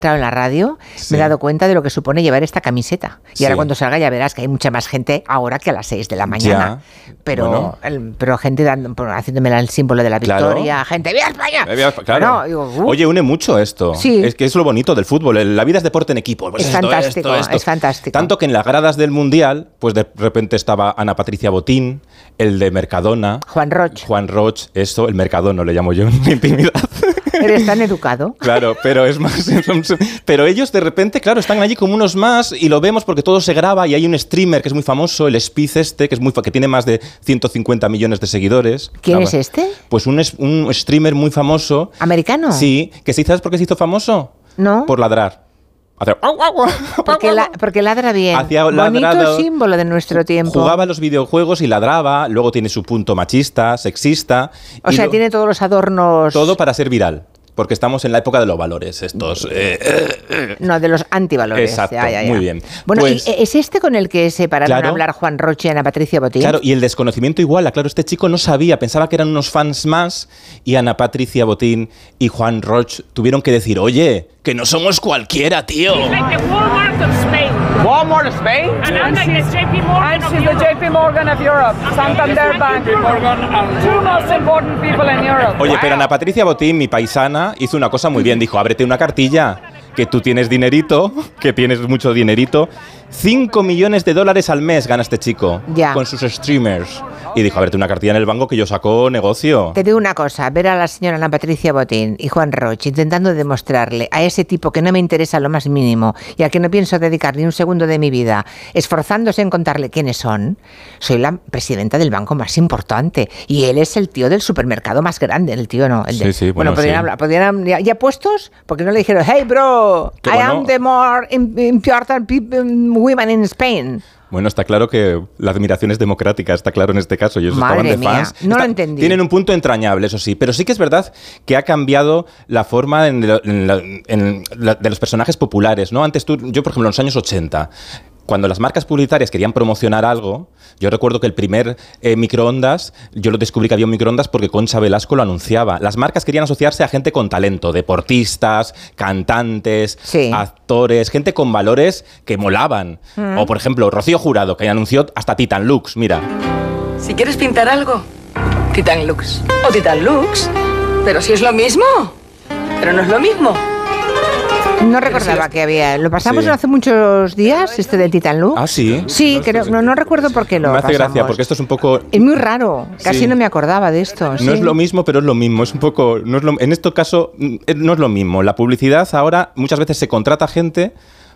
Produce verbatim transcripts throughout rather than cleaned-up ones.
en la radio, sí. me he dado cuenta de lo que supone llevar esta camiseta. Y Sí. ahora cuando salga ya verás que hay mucha más gente ahora que a las seis de la mañana. Ya. Pero, Bueno. el, pero gente dando, haciéndome el símbolo de la victoria, Claro. gente, ¡viva España! Eh, viva- Claro. Bueno, digo, uh, Oye, une mucho esto. Sí. Es que es lo bonito del fútbol. El- La vida es deporte en equipo. Pues Es esto, fantástico, esto, esto. es fantástico. Tanto que en las gradas del Mundial, pues de repente estaba Ana Patricia Botín, el de Mercadona. Juan Roch, Juan Roch, eso, el Mercadono le llamo yo en mi intimidad. eres tan educado. Claro, pero es más. Pero ellos de repente, claro, están allí como unos más y lo vemos porque todo se graba y hay un streamer que es muy famoso, el Spiz este, que es muy fa- que tiene más de ciento cincuenta millones de seguidores. ¿Quién Graba- es este? Pues un, es- un streamer muy famoso. ¿Americano? Sí, que sí, ¿sabes por qué se hizo famoso? ¿No? Por ladrar. Hacer- Porque, la- porque ladra bien. Hacía Bonito ladrado. símbolo de nuestro tiempo. Jugaba a los videojuegos y ladraba, luego tiene su punto machista, sexista. O y sea, lo- tiene todos los adornos... todo para ser viral. Porque estamos en la época de los valores, estos. eh, eh, No, de los antivalores. Exacto, Ya, ya, ya. muy bien. Bueno, Pues- ¿y ¿es este con el que se pararon Claro. a hablar Juan Roche y Ana Patricia Botín? Claro, y el desconocimiento igual, claro, este chico no sabía, pensaba que eran unos fans más y Ana Patricia Botín y Juan Roch tuvieron que decir, oye, que no somos cualquiera, tío. Like the Walmart of Spain. Walmart of Spain? And I'm like the J P Morgan And of she's the Europe. J P Morgan of Europe. Santander Bank. Two most important people in Europe. Oye, pero Ana Patricia Botín, mi paisana, hizo una cosa muy bien, dijo, ábrete una cartilla, que tú tienes dinerito, que tienes mucho dinerito. Cinco millones de dólares al mes gana este chico Ya. con sus streamers. Y dijo, ábrete una cartilla en el banco que yo saco negocio. Te digo una cosa, ver a la señora Ana Patricia Botín y Juan Roche intentando demostrarle a ese tipo que no me interesa lo más mínimo y al que no pienso dedicar ni un segundo de mi vida, esforzándose en contarle quiénes son, soy la presidenta del banco más importante y él es el tío del supermercado más grande, el tío no. El de, Sí, sí, bueno, podrían sí. hablar, podrían, ya, ya puestos, porque no le dijeron, hey bro, Qué I bueno. am the more im- important people, women in Spain. Bueno, está claro que la admiración es democrática, está claro en este caso. Ellos Madre estaban de mía, fans. no lo Está- entendí. Tienen un punto entrañable, eso sí. Pero sí que es verdad que ha cambiado la forma en lo- en la- en la- de los personajes populares, ¿no? Antes tú, yo, por ejemplo, en los años ochenta, cuando las marcas publicitarias querían promocionar algo, yo recuerdo que el primer eh, microondas, yo lo descubrí que había un microondas porque Concha Velasco lo anunciaba. Las marcas querían asociarse a gente con talento, deportistas, cantantes, Sí. actores, gente con valores que molaban. O, por ejemplo, Rocío Jurado, que anunció hasta Titan Lux, mira. Si quieres pintar algo, Titan Lux. O Titan Lux. Pero si es lo mismo. Pero no es lo mismo. No recordaba que había. Lo pasamos Sí. hace muchos días, este del Titan Look. Ah, sí. Sí, creo, no, no recuerdo por qué lo Me hace pasamos. gracia, porque esto es un poco... Es muy raro. Casi Sí. no me acordaba de esto. sí. No es lo mismo, pero es lo mismo. Es un poco. No es lo- en este caso, mm, no es lo mismo. La publicidad ahora muchas veces se contrata gente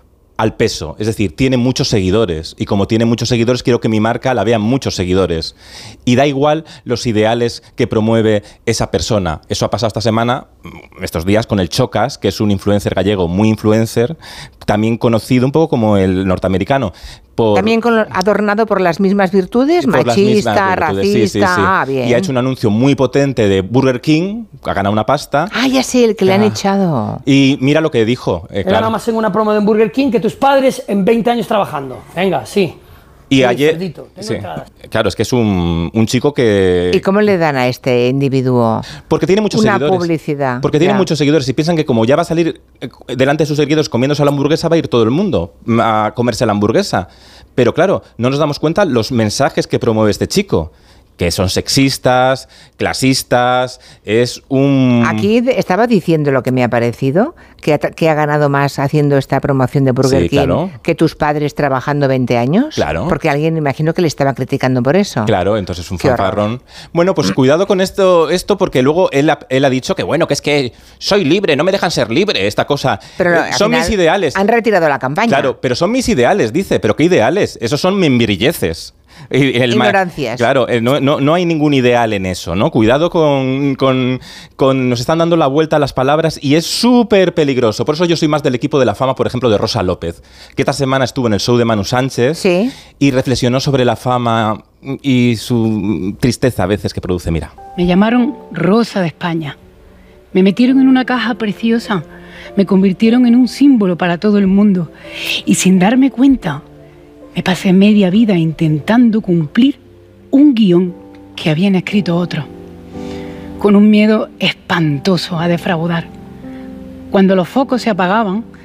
al peso. Es decir, tiene muchos seguidores. Y como tiene muchos seguidores, quiero que mi marca la vean muchos seguidores. Y da igual los ideales que promueve esa persona. Eso ha pasado esta semana, estos días, con el Chocas, que es un influencer gallego muy influencer, también conocido un poco como el norteamericano. Por, También con lo- adornado por las mismas virtudes, por las machista, mismas virtudes. Sí, racista. sí, sí. Ah, bien. Y ha hecho un anuncio muy potente de Burger King, ha ganado una pasta. Ah, ya sé, el que le han Ah. echado. Y mira lo que dijo. eh, He claro. ganado más en una promo de Burger King que tus padres en veinte años trabajando. Venga, sí. Y Sí, ayer. cerdito, tengo sí, entradas. claro, es que es un, un chico que. ¿Y cómo le dan a este individuo? Porque tiene muchos Una seguidores. publicidad, Porque tiene ya. muchos seguidores y piensan que como ya va a salir eh, delante de sus seguidores comiéndose la hamburguesa, va a ir todo el mundo a comerse la hamburguesa. Pero claro, no nos damos cuenta los mensajes que promueve este chico, que son sexistas, clasistas, es un... Aquí de- estaba diciendo lo que me ha parecido, que ha, que ha ganado más haciendo esta promoción de Burger Sí, King claro. que tus padres trabajando veinte años. Claro. Porque alguien, imagino que le estaba criticando por eso. Claro, entonces un Qué horror. fanfarrón. Bueno, pues cuidado con esto, esto porque luego él ha, él ha dicho que bueno, que es que soy libre, no me dejan ser libre, esta cosa. Pero Eh, al son final mis ideales. Han retirado la campaña. Claro, pero son mis ideales, dice. ¿Pero qué ideales? Esos son membrilleces. Y el ma- Ignorancias. Claro, eh, no, no, no hay ningún ideal en eso, ¿no? Cuidado con, con, con... Nos están dando la vuelta a las palabras y es súper peligroso. Por eso yo soy más del equipo de la fama, por ejemplo, de Rosa López, que esta semana estuvo en el show de Manu Sánchez Sí. y reflexionó sobre la fama y su tristeza a veces que produce. Mira. Me llamaron Rosa de España. Me metieron en una caja preciosa. Me convirtieron en un símbolo para todo el mundo. Y sin darme cuenta, me pasé media vida intentando cumplir un guión que habían escrito otros, con un miedo espantoso a defraudar. Cuando los focos se apagaban,